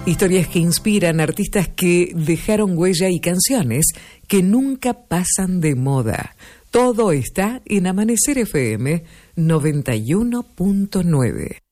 Historias que inspiran, artistas que dejaron huella y canciones que nunca pasan de moda. Todo está en Amanecer FM 91.9.